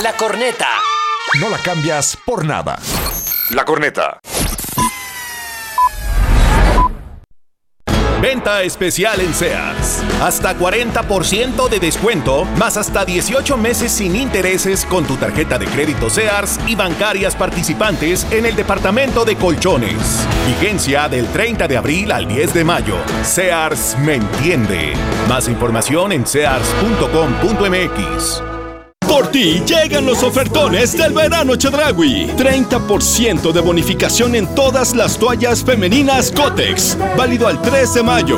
La corneta. No la cambias por nada. La corneta. Venta especial en Sears. Hasta 40% de descuento, más hasta 18 meses sin intereses con tu tarjeta de crédito Sears y bancarias participantes en el departamento de colchones. Vigencia del 30 de abril al 10 de mayo. Sears me entiende. Más información en sears.com.mx. Por ti llegan los ofertones del verano Chedraui. 30% de bonificación en todas las toallas femeninas Kotex. Válido al 3 de mayo.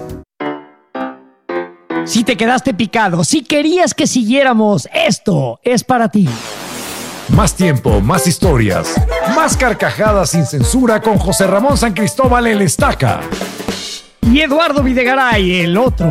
Si te quedaste picado, si querías que siguiéramos, esto es para ti. Más tiempo, más historias, más carcajadas sin censura con José Ramón San Cristóbal el Estaca. Y Eduardo Videgaray, el otro.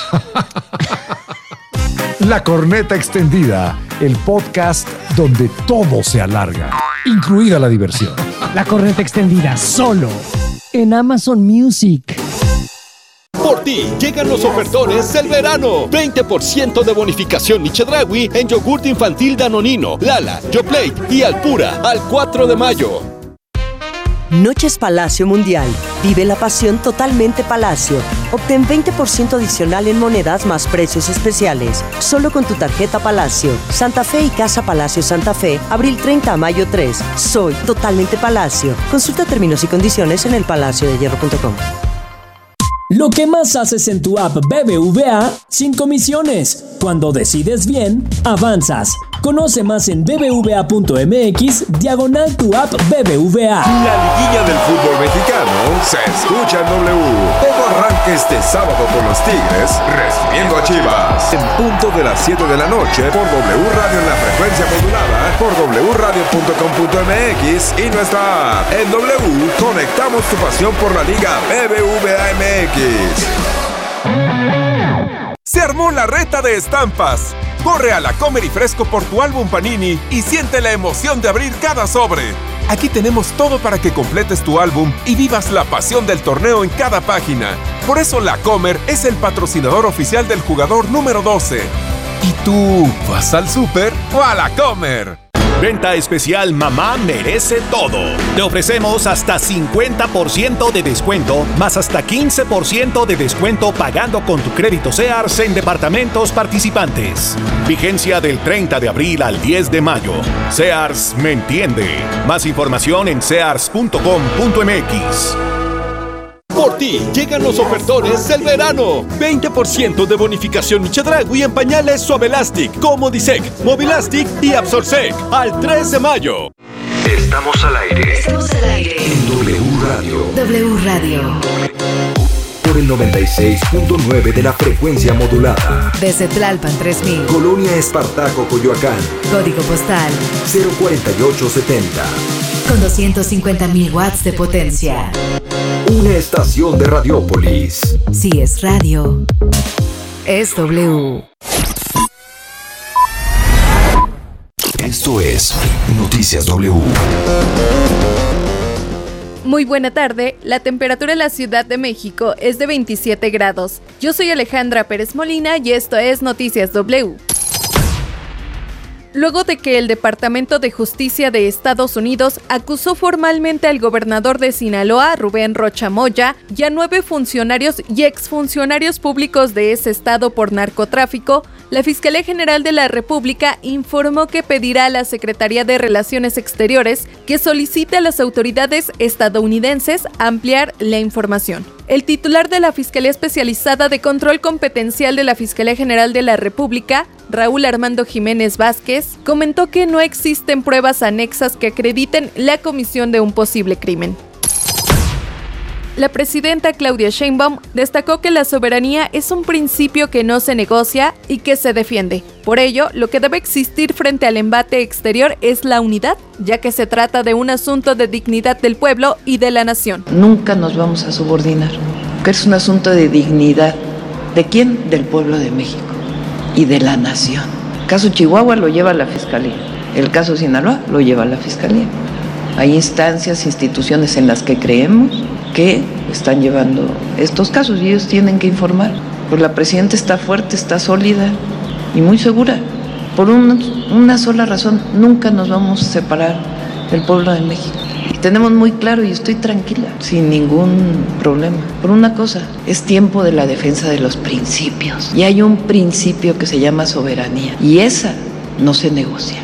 La corneta extendida, el podcast donde todo se alarga, incluida la diversión. La corneta extendida, solo en Amazon Music. Por ti llegan los ofertones del verano. 20% de bonificación y Chedraui en yogurt infantil Danonino, Lala, Yoplait y Alpura al 4 de mayo. Noches Palacio Mundial. Vive la pasión totalmente Palacio. Obtén 20% adicional en monedas más precios especiales. Solo con tu tarjeta Palacio. Santa Fe y Casa Palacio Santa Fe, abril 30 a mayo 3. Soy totalmente Palacio. Consulta términos y condiciones en elpalaciodehierro.com. Lo que más haces en tu app BBVA sin comisiones. Cuando decides bien, avanzas. Conoce más en bbva.mx/tu app BBVA. La liguilla del fútbol mexicano se escucha en W. Todo arranca este sábado con los Tigres recibiendo a Chivas. En punto de las 7 de la noche por W Radio en la frecuencia modulada, por wradio.com.mx y nuestra app. En W conectamos tu pasión por la Liga BBVA MX. Se armó la reta de estampas. Corre a La Comer y Fresco por tu álbum Panini y siente la emoción de abrir cada sobre. Aquí tenemos todo para que completes tu álbum y vivas la pasión del torneo en cada página. Por eso La Comer es el patrocinador oficial del jugador número 12. ¿Y tú vas al súper o a La Comer? Venta especial Mamá merece todo. Te ofrecemos hasta 50% de descuento, más hasta 15% de descuento pagando con tu crédito Sears en departamentos participantes. Vigencia del 30 de abril al 10 de mayo. Sears me entiende. Más información en sears.com.mx. Por ti llegan los ofertones del verano. 20% de bonificación y Chedraui en pañales Suavelastic, Comodisec, Movilastic y Absorsec al 3 de mayo. Estamos al aire. Estamos al aire. En W Radio. W Radio. Por el 96.9 de la frecuencia modulada. Desde Tlalpan 3000. Colonia Espartaco, Coyoacán. Código postal 04870. con 250.000 watts de potencia. Una estación de Radiópolis. Si es radio, es W. Esto es Noticias W. Muy buena tarde, la temperatura en la Ciudad de México es de 27 grados. Yo soy Alejandra Pérez Molina y esto es Noticias W. Luego de que el Departamento de Justicia de Estados Unidos acusó formalmente al gobernador de Sinaloa, Rubén Rocha Moya, y a 9 funcionarios y exfuncionarios públicos de ese estado por narcotráfico, la Fiscalía General de la República informó que pedirá a la Secretaría de Relaciones Exteriores que solicite a las autoridades estadounidenses ampliar la información. El titular de la Fiscalía Especializada de Control Competencial de la Fiscalía General de la República, Raúl Armando Jiménez Vázquez, comentó que no existen pruebas anexas que acrediten la comisión de un posible crimen. La presidenta Claudia Sheinbaum destacó que la soberanía es un principio que no se negocia y que se defiende. Por ello, lo que debe existir frente al embate exterior es la unidad, ya que se trata de un asunto de dignidad del pueblo y de la nación. Nunca nos vamos a subordinar, porque es un asunto de dignidad. ¿De quién? Del pueblo de México y de la nación. El caso Chihuahua lo lleva la Fiscalía, el caso Sinaloa lo lleva la Fiscalía. Hay instancias, instituciones en las que creemos que están llevando estos casos y ellos tienen que informar. Pues la presidenta está fuerte, está sólida y muy segura por una sola razón, nunca nos vamos a separar del pueblo de México. Tenemos muy claro y estoy tranquila, sin ningún problema. Por una cosa, es tiempo de la defensa de los principios. Y hay un principio que se llama soberanía. Y esa no se negocia.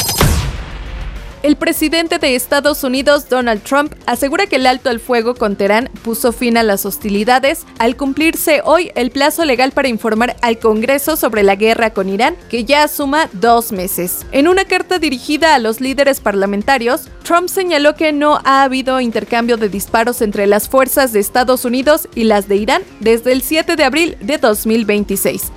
El presidente de Estados Unidos, Donald Trump, asegura que el alto al fuego con Teherán puso fin a las hostilidades al cumplirse hoy el plazo legal para informar al Congreso sobre la guerra con Irán, que ya suma 2 meses. En una carta dirigida a los líderes parlamentarios, Trump señaló que no ha habido intercambio de disparos entre las fuerzas de Estados Unidos y las de Irán desde el 7 de abril de 2026.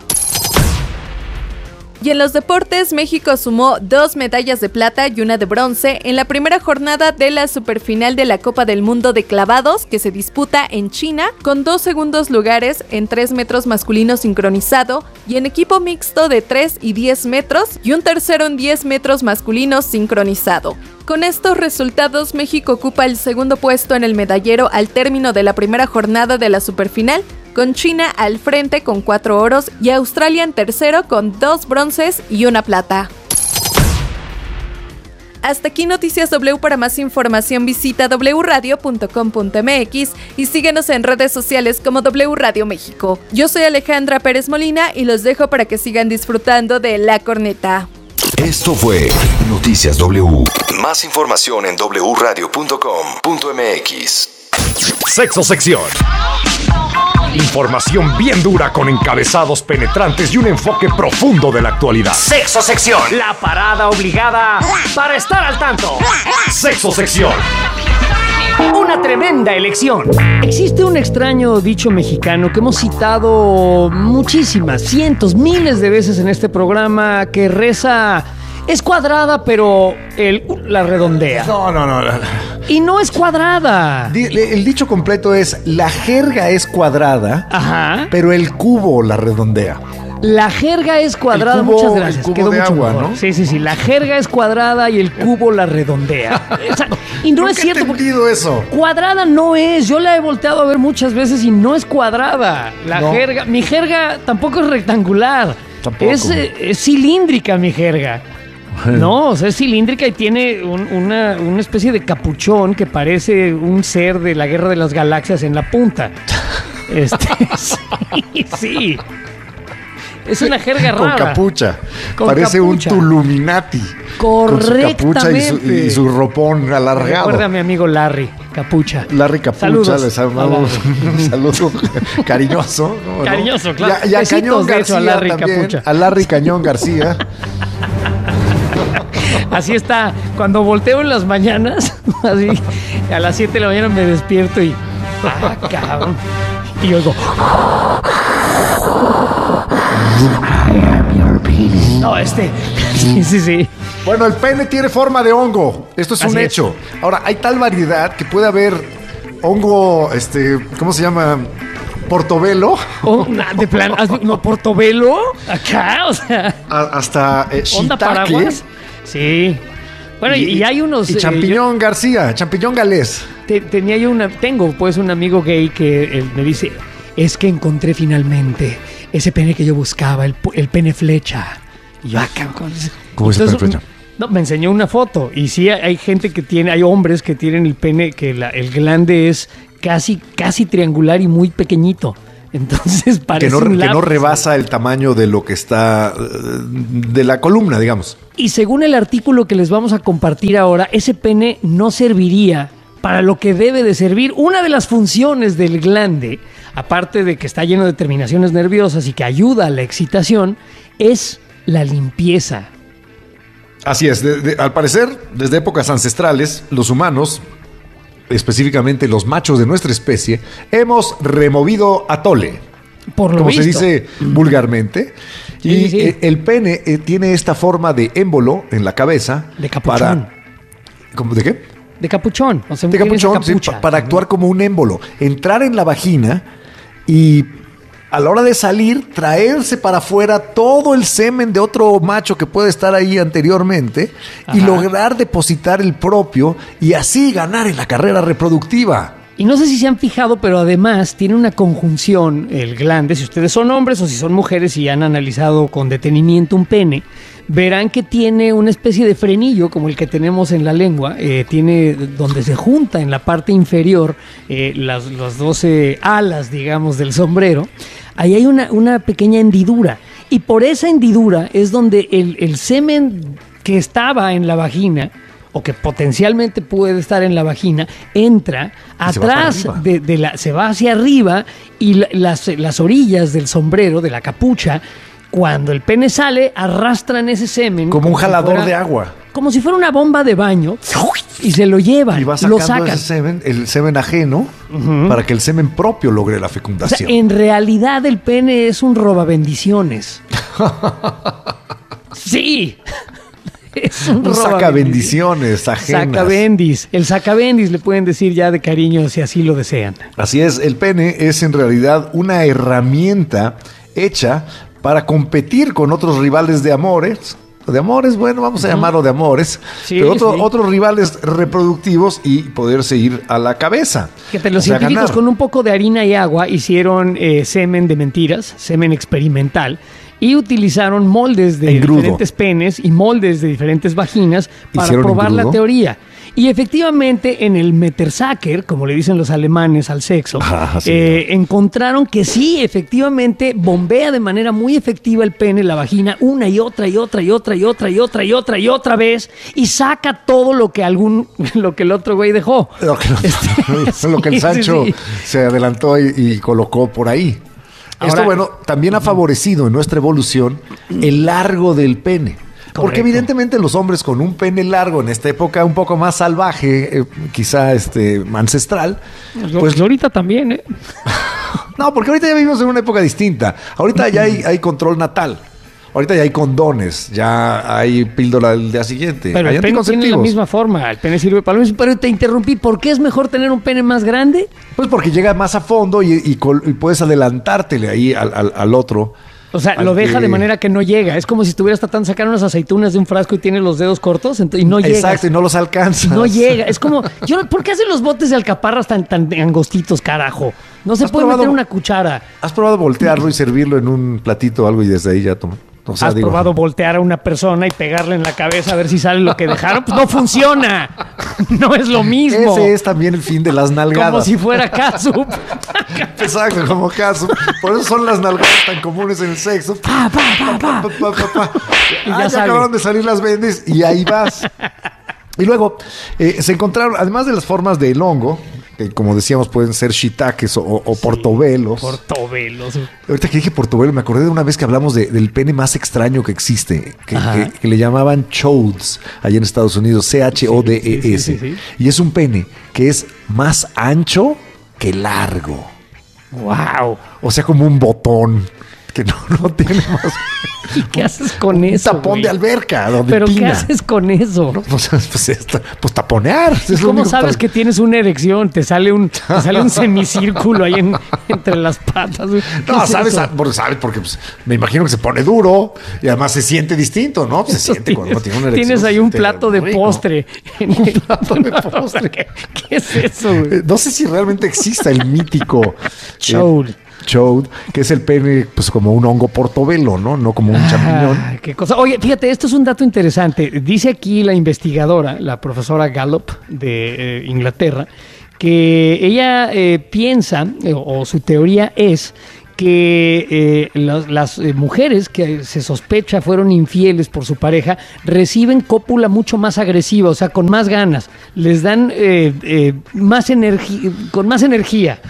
Y en los deportes, México sumó 2 medallas de plata y 1 de bronce en la primera jornada de la superfinal de la Copa del Mundo de clavados que se disputa en China, con 2 segundos lugares en 3 metros masculino sincronizado y en equipo mixto de 3 y 10 metros y un tercero en 10 metros masculino sincronizado. Con estos resultados, México ocupa el segundo puesto en el medallero al término de la primera jornada de la superfinal, con China al frente con 4 oros y Australia en tercero con 2 bronces y 1 plata. Hasta aquí Noticias W. Para más información visita wradio.com.mx y síguenos en redes sociales como W Radio México. Yo soy Alejandra Pérez Molina y los dejo para que sigan disfrutando de La Corneta. Esto fue Noticias W. Más información en wradio.com.mx. Sexo Sección. Información bien dura con encabezados penetrantes y un enfoque profundo de la actualidad. Sexo Sección. La parada obligada para estar al tanto. Sexo Sección. Una tremenda elección. Existe un extraño dicho mexicano que hemos citado muchísimas, cientos, miles de veces en este programa que reza: es cuadrada, pero la redondea. No. Y no es cuadrada. El dicho completo es: la jerga es cuadrada, ajá, pero el cubo la redondea. La jerga es cuadrada, muchas gracias. El cubo quedó de mucho agua, mejor. ¿no? Sí. La jerga es cuadrada y el cubo la redondea. Y no es cierto. Nunca he entendido eso. Cuadrada no es. Yo la he volteado a ver muchas veces y no es cuadrada. Jerga, mi jerga tampoco es rectangular. Tampoco. Es cilíndrica mi jerga. No, o sea, es cilíndrica y tiene una especie de capuchón que parece un ser de la Guerra de las Galaxias en la punta. Sí. Es una jerga rara. Con capucha. Parece capucha. Un Tuluminati. Correctamente. Con su capucha y su ropón alargado. Recuerda a mi amigo Larry Capucha. Larry Capucha, les amamos un saludo cariñoso. ¿No? Cariñoso, claro. Y a Cañón García a Larry también, Capucha. A Larry Cañón García. Así está. Cuando volteo en las mañanas, así, a las 7 de la mañana me despierto y... cabrón. Y oigo... No, Sí. Bueno, el pene tiene forma de hongo. Esto es un hecho. Ahora, hay tal variedad que puede haber hongo, ¿cómo se llama? Portobelo. De plan, no, portobelo. Acá, o sea. Hasta ¿onda paraguas? Sí. Bueno, y hay unos... Y champiñón García, champiñón galés. Tengo pues un amigo gay que me dice: es que encontré finalmente ese pene que yo buscaba, el pene flecha. Y yo, ¿cómo es el pene flecha? No, me enseñó una foto. Y sí, hay gente que tiene, hay hombres que tienen el pene, que el glande es casi triangular y muy pequeñito. Entonces parece que no rebasa el tamaño de lo que está de la columna, digamos. Y según el artículo que les vamos a compartir ahora, ese pene no serviría para lo que debe de servir. Una de las funciones del glande, aparte de que está lleno de terminaciones nerviosas y que ayuda a la excitación, es la limpieza. Así es. Al parecer, desde épocas ancestrales, los humanos, específicamente los machos de nuestra especie, hemos removido atole, por lo como visto se dice vulgarmente. Sí. El pene tiene esta forma de émbolo en la cabeza. De capuchón. ¿De qué? De capuchón. O sea, de capuchón, sí, para actuar como un émbolo. Entrar en la vagina y a la hora de salir, traerse para afuera todo el semen de otro macho que puede estar ahí anteriormente. Ajá. Y lograr depositar el propio y así ganar en la carrera reproductiva. Y no sé si se han fijado, pero además tiene una conjunción el glande. Si ustedes son hombres o si son mujeres y han analizado con detenimiento un pene, verán que tiene una especie de frenillo como el que tenemos en la lengua, tiene donde se junta en la parte inferior las 12 alas, digamos, del sombrero. Ahí hay una pequeña hendidura y por esa hendidura es donde el semen que estaba en la vagina o que potencialmente puede estar en la vagina, entra atrás se va hacia arriba y las orillas del sombrero, de la capucha, cuando el pene sale, arrastran ese semen. Como un jalador de agua. Como si fuera una bomba de baño y se lo llevan, y va lo sacando sacan. ese semen, el semen ajeno, para que el semen propio logre la fecundación. O sea, en realidad el pene es un robabendiciones. Sí. Es un sacabendiciones ajenas. Sacabendis. El sacabendis le pueden decir ya de cariño si así lo desean. Así es, el pene es en realidad una herramienta hecha para competir con otros rivales de amores. De amores, bueno, vamos a llamarlo de amores. Sí, pero otros rivales reproductivos y poderse ir a la cabeza. Fíjate, los científicos ganar. Con un poco de harina y agua hicieron semen de mentiras, semen experimental. Y utilizaron moldes de diferentes penes y moldes de diferentes vaginas para probar la teoría. Y efectivamente en el Mettersacker, como le dicen los alemanes al sexo, encontraron que sí, efectivamente bombea de manera muy efectiva el pene, la vagina, una y otra y otra y otra y otra y otra y otra y otra vez, y saca todo lo que el otro güey dejó. Lo que el Sancho se adelantó y colocó por ahí. Ahora, esto, bueno, también ha favorecido en nuestra evolución el largo del pene. Correcto. Porque evidentemente los hombres con un pene largo en esta época un poco más salvaje, quizá ancestral. Pues ahorita también, ¿eh? No, porque ahorita ya vivimos en una época distinta. Ahorita ya hay control natal. Ahorita ya hay condones, ya hay píldora del día siguiente. Pero el pene tiene la misma forma, el pene sirve para lo mismo. Pero te interrumpí, ¿por qué es mejor tener un pene más grande? Pues porque llega más a fondo y puedes adelantártele ahí al otro. O sea, lo deja de manera que no llega. Es como si estuvieras tratando de sacar unas aceitunas de un frasco y tienes los dedos cortos y no llega. Exacto, y no los alcanzas. No llega. Es como, ¿por qué hacen los botes de alcaparras tan angostitos, carajo? No se puede meter una cuchara. ¿Has probado voltearlo y servirlo en un platito o algo y desde ahí ya toma? O sea, ¿has probado voltear a una persona y pegarle en la cabeza a ver si sale lo que dejaron? Pues no funciona. No es lo mismo. Ese es también el fin de las nalgadas. Como si fuera Catsup. Exacto, como Catsup. Por eso son las nalgadas tan comunes en el sexo. Y ya acabaron de salir las vendes y ahí vas. Y luego se encontraron, además de las formas del hongo, que como decíamos pueden ser shiitakes o portobelos. Portobelos. Ahorita que dije portobelo, me acordé de una vez que hablamos del pene más extraño que existe, que le llamaban chodes allá en Estados Unidos, CHODES. Sí. Y es un pene que es más ancho que largo. ¡Wow! O sea, como un botón que no tiene más. ¿Y qué haces con eso? Un tapón de alberca. ¿Pero qué haces con eso? No, pues taponear. ¿Cómo sabes que tienes una erección? Te sale un semicírculo ahí entre las patas. No, sabes porque pues, me imagino que se pone duro y además se siente distinto, ¿no? Se siente cuando no tiene una erección. Tienes ahí un plato de postre. Un plato de postre. ¿Qué es eso, güey? No sé si realmente exista el mítico Chode, que es el pene, pues como un hongo portobelo, ¿no? No como un champiñón. Qué cosa. Oye, fíjate, esto es un dato interesante. Dice aquí la investigadora, la profesora Gallup de Inglaterra, que ella piensa, o su teoría es, que las mujeres que se sospecha fueron infieles por su pareja reciben cópula mucho más agresiva, o sea, con más ganas. Les dan más energía, con más energía.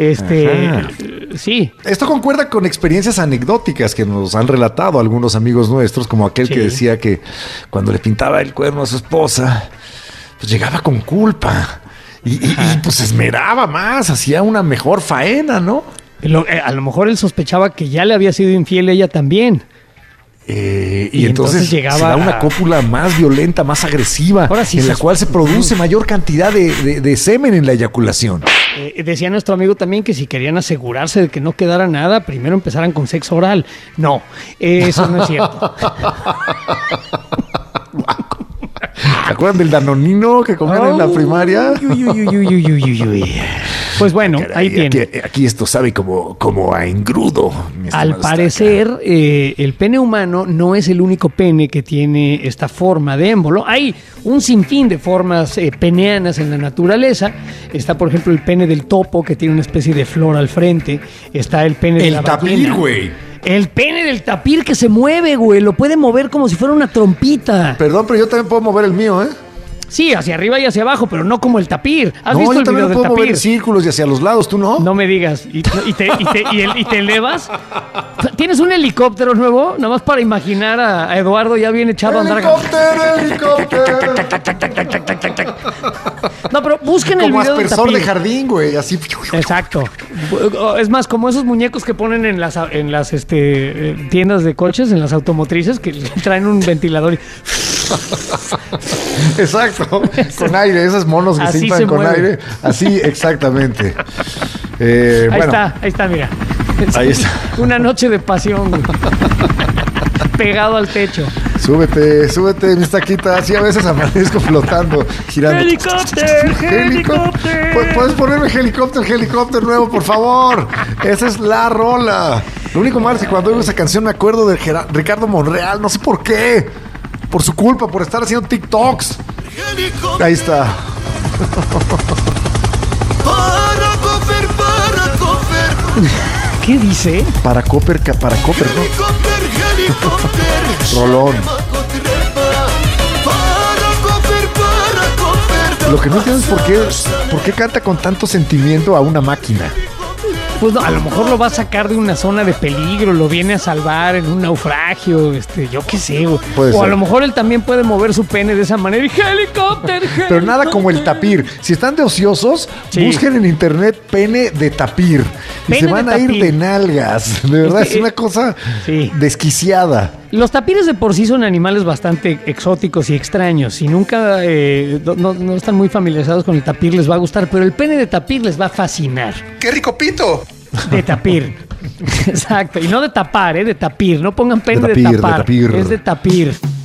Sí. Esto concuerda con experiencias anecdóticas que nos han relatado algunos amigos nuestros, como aquel que decía que cuando le pintaba el cuerno a su esposa, pues llegaba con culpa y pues se esmeraba más, hacía una mejor faena, ¿no? A lo mejor él sospechaba que ya le había sido infiel ella también. Y entonces llegaba se da una cópula más violenta, más agresiva, en la cual se produce mayor cantidad de semen en la eyaculación. Decía nuestro amigo también que si querían asegurarse de que no quedara nada, primero empezaran con sexo oral. No, eso no es cierto. ¿Se acuerdan del danonino que comían en la primaria? Pues bueno, ahí tiene. Aquí esto sabe como a engrudo. Al parecer, el pene humano no es el único pene que tiene esta forma de émbolo. Hay un sinfín de formas peneanas en la naturaleza. Está, por ejemplo, el pene del topo, que tiene una especie de flor al frente. Está el pene de la tapir, ballena. güey. El pene del tapir que se mueve, güey. Lo puede mover como si fuera una trompita. Perdón, pero yo también puedo mover el mío, ¿eh? Sí, hacia arriba y hacia abajo, pero no como el tapir. ¿Has no, visto yo el también video del puedo tapir? mover en círculos y hacia los lados, ¿tú no? No me digas. ¿Y te elevas? ¿Tienes un helicóptero nuevo? Nada más para imaginar a Eduardo ya bien echado a andar. ¡Helicóptero! No, pero busquen el como video del aspersor tapir. de jardín, güey, así. Exacto. Es más, como esos muñecos que ponen en las tiendas de coches, en las automotrices, que traen un ventilador y... Exacto, con aire, esos monos que Así se inflan se con mueve. aire. Así, exactamente. Ahí está, mira. Ahí está. Una noche de pasión, güey. Pegado al techo. Súbete, mis taquitas. Así a veces amanezco flotando, girando. ¡Helicóptero! ¿Puedes ponerme helicóptero nuevo, por favor? Esa es la rola. Lo único malo es que cuando oigo esa canción me acuerdo de Ricardo Monreal. No sé por qué. Por su culpa, por estar haciendo TikToks. Ahí está. Para cofer. ¿Qué dice? Para Copper, ¿no? Rolón. Lo que no entiendo es por qué canta con tanto sentimiento a una máquina. Pues no, a lo mejor lo va a sacar de una zona de peligro, lo viene a salvar en un naufragio, yo qué sé, güey. O a lo mejor él también puede mover su pene de esa manera y helicóptero. Pero nada como el tapir. Si están de ociosos, busquen en internet pene de tapir. Y Pene se van de a ir tapir. de nalgas. De verdad, es una cosa desquiciada. Los tapires de por sí son animales bastante exóticos y extraños. Si nunca no están muy familiarizados con el tapir, les va a gustar, pero el pene de tapir les va a fascinar. ¡Qué rico pito! De tapir. Exacto. Y no de tapar, de tapir. No pongan pene De tapir, de tapar. de tapir. Es de tapir.